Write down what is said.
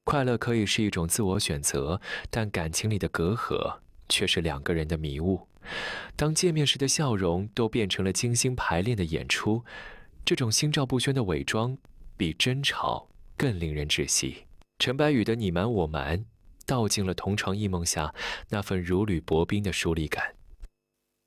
快乐可以是一种自我选择，但感情里的隔阂却是两个人的迷雾。当见面时的笑容都变成了精心排练的演出，这种心照不宣的伪装，比争吵更令人窒息。陈白宇的你瞒我瞒，道尽了同床异梦下那份如履薄冰的疏离感。